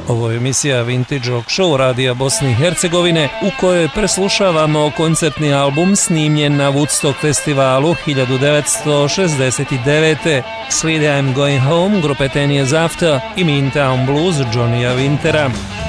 Ovo je emisija Vintage Rock Show radija Bosne i Hercegovine u kojoj preslušavamo koncertni album snimljen na Woodstock festivalu 1969. Slijede I'm Going Home grupe Ten Years After i Mean Town Blues Johnnyja Wintera.